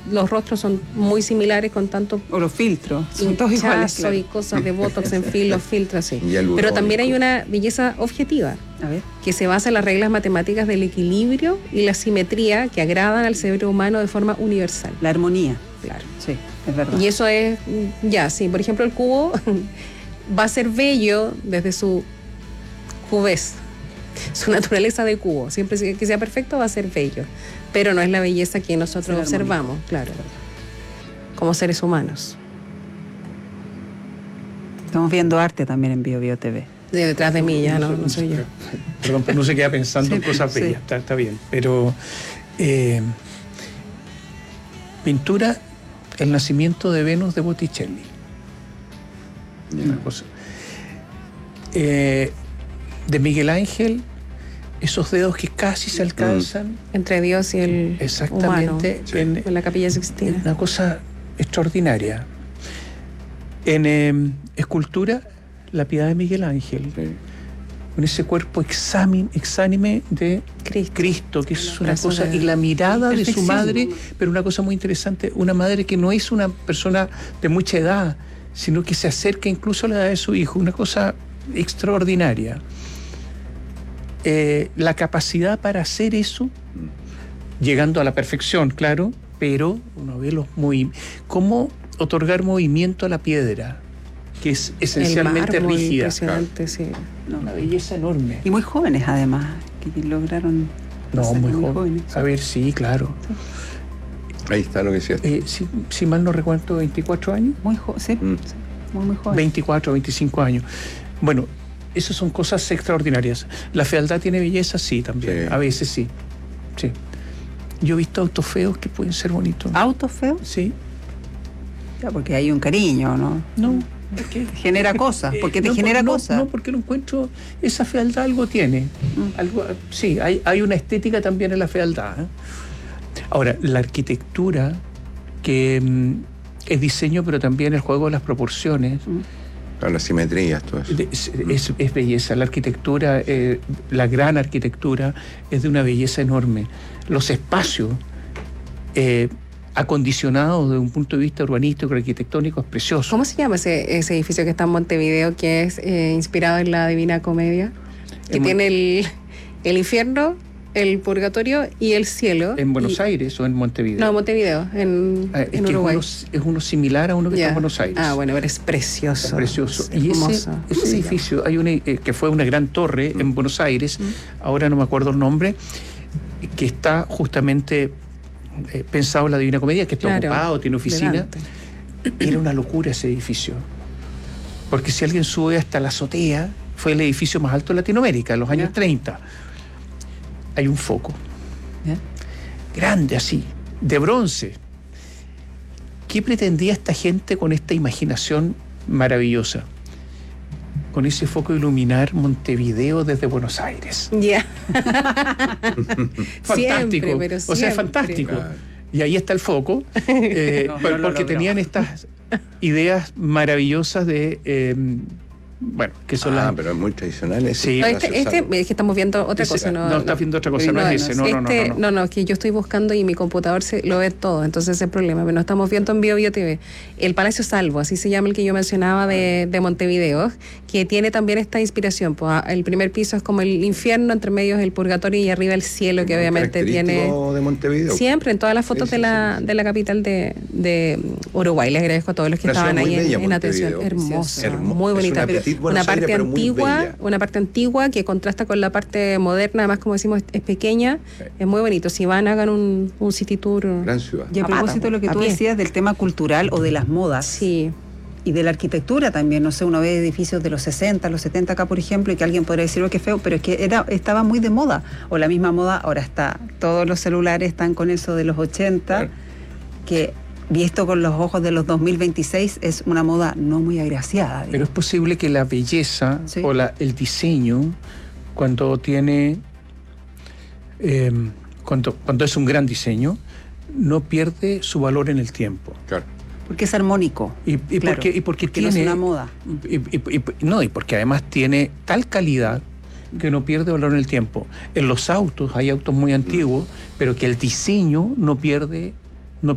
los rostros son muy similares con tanto... O los filtros, son todos iguales, claro. Y cosas de botox, en fin, los filtros, sí. Pero también hay una belleza objetiva, a ver, que se basa en las reglas matemáticas del equilibrio y la simetría que agradan al cerebro humano de forma universal. La armonía. Claro. Sí, es verdad. Y eso es, sí, por ejemplo, el cubo va a ser bello desde su cubez, su naturaleza de cubo. Siempre que sea perfecto va a ser bello, pero no es la belleza que nosotros observamos, claro, como seres humanos. Estamos viendo arte también en Bio TV. Detrás de mí ya, no soy yo. Perdón, pero no se queda pensando en cosas bellas, está bien. Pero pintura, El nacimiento de Venus de Botticelli. Una cosa. De Miguel Ángel, esos dedos que casi se alcanzan. Entre Dios y el exactamente, humano, en la Capilla Sixtina. Una cosa extraordinaria. En escultura, La Piedad de Miguel Ángel. Sí. Con ese cuerpo exánime de Cristo, que es una cosa, y la mirada de su madre, pero una cosa muy interesante, una madre que no es una persona de mucha edad, sino que se acerca incluso a la edad de su hijo, una cosa extraordinaria. La capacidad para hacer eso, llegando a la perfección, claro, pero uno ve cómo otorgar movimiento a la piedra, que es esencialmente rígida. Impresionante, sí. Una belleza enorme. Y muy jóvenes, además, que lograron... muy jóvenes. A ver, sí, claro. Sí. Ahí está lo que decías. Si mal no recuerdo, 24 años. Muy joven, sí. Muy joven. 24, 25 años. Bueno, esas son cosas extraordinarias. ¿La fealdad tiene belleza? Sí, también. Sí. A veces sí. Yo he visto autos feos que pueden ser bonitos. ¿Autos feos? Sí. Ya, porque hay un cariño, ¿no? No. Porque genera cosas, porque te genera cosas. No, porque lo encuentro, esa fealdad algo tiene. Algo, sí, hay una estética también en la fealdad. Ahora, la arquitectura, que es diseño, pero también el juego de las proporciones. Las simetrías, todo eso. Es belleza. La arquitectura, la gran arquitectura, es de una belleza enorme. Los espacios acondicionados desde un punto de vista urbanístico, arquitectónico, es precioso. ¿Cómo se llama ese edificio que está en Montevideo, que es inspirado en la Divina Comedia? Que tiene el infierno, el purgatorio y el cielo. ¿En Buenos Aires o en Montevideo? No, en Montevideo, en Uruguay. Es uno similar a uno que está en Buenos Aires. Bueno, pero es precioso. Es precioso. Es y hermoso. ese edificio, hay una que fue una gran torre en Buenos Aires, ahora no me acuerdo el nombre, que está justamente pensado en la Divina Comedia, que está ocupado, tiene oficina. Era una locura ese edificio. Porque si alguien sube hasta la azotea, fue el edificio más alto de Latinoamérica, en los años 30. Hay un foco. Grande así, de bronce. ¿Qué pretendía esta gente con esta imaginación maravillosa? Con ese foco iluminar Montevideo desde Buenos Aires. Fantástico. Siempre, pero o sea, fantástico. Claro. Y ahí está el foco, porque tenían estas ideas maravillosas de... que son pero es muy tradicional. Sí. Es que estamos viendo otra cosa. No, estás viendo otra cosa, no es ese. No, que yo estoy buscando y mi computador lo ve todo, entonces ese es el problema. Pero no estamos viendo en Bio TV. El Palacio Salvo, así se llama el que yo mencionaba de Montevideo, que tiene también esta inspiración. Pues el primer piso es como el infierno, entre medio es el purgatorio y arriba el cielo, que obviamente tiene... de Montevideo. Siempre, en todas las fotos de la capital de Uruguay. Les agradezco a todos los que estaban ahí en atención. Hermoso, muy bonita. Una parte antigua que contrasta con la parte moderna, además, como decimos, es pequeña, es muy bonito. Si van, hagan un city tour. Gran ciudad. Y a propósito de lo que tú decías del tema cultural o de las modas. Sí. Y de la arquitectura también, no sé, uno ve edificios de los 60, los 70 acá, por ejemplo, y que alguien podría decir, qué feo, pero es que estaba muy de moda. O la misma moda, ahora todos los celulares están con eso de los 80, claro, que... visto con los ojos de los 2026, es una moda no muy agraciada. Pero es posible que la belleza o el diseño, cuando tiene... cuando es un gran diseño, no pierde su valor en el tiempo. Claro. Porque es armónico. Y porque tiene... no es una moda. Y porque además tiene tal calidad que no pierde valor en el tiempo. En los autos, hay autos muy antiguos, pero que el diseño no pierde